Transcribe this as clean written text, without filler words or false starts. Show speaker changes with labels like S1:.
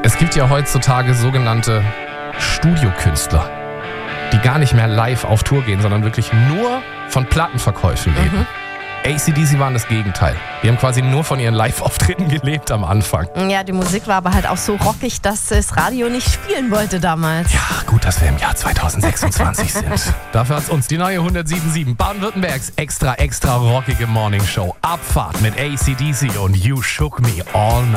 S1: Es gibt ja heutzutage sogenannte Studiokünstler, die gar nicht mehr live auf Tour gehen, sondern wirklich nur von Plattenverkäufen leben. AC/DC waren das Gegenteil. Die haben quasi nur von ihren Live-Auftritten gelebt am Anfang.
S2: Ja, die Musik war aber halt auch so rockig, dass das Radio nicht spielen wollte damals.
S1: Ja, gut, dass wir im Jahr 2026 sind. Dafür hat uns die neue 107.7 Baden-Württembergs extra rockige Morningshow Abfahrt mit AC/DC und You Shook Me All Night.